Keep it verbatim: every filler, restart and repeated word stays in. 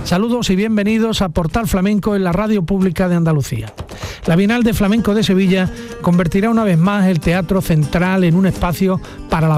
Saludos y bienvenidos a Portal Flamenco en la Radio Pública de Andalucía. La Bienal de Flamenco de Sevilla convertirá una vez más el Teatro Central en un espacio para la